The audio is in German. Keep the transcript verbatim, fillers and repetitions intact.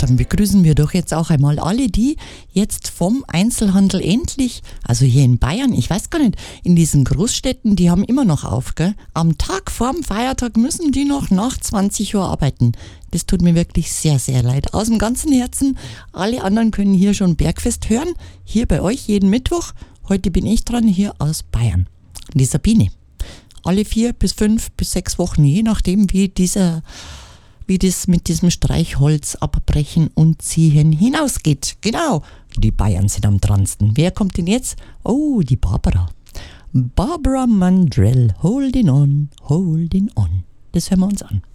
Dann begrüßen wir doch jetzt auch einmal alle, die jetzt vom Einzelhandel endlich, also hier in Bayern, ich weiß gar nicht, in diesen Großstädten, die haben immer noch auf, gell? Am Tag vorm Feiertag müssen die noch nach zwanzig Uhr arbeiten. Das tut mir wirklich sehr, sehr leid. Aus dem ganzen Herzen, alle anderen können hier schon Bergfest hören, hier bei euch jeden Mittwoch. Heute bin ich dran, hier aus Bayern. Die Sabine. Alle vier bis fünf bis sechs Wochen, je nachdem, wie dieser... wie das mit diesem Streichholz abbrechen und ziehen hinausgeht. Genau, die Bayern sind am dransten. Wer kommt denn jetzt? Oh, die Barbara. Barbara Mandrell, holding on, holding on. Das hören wir uns an.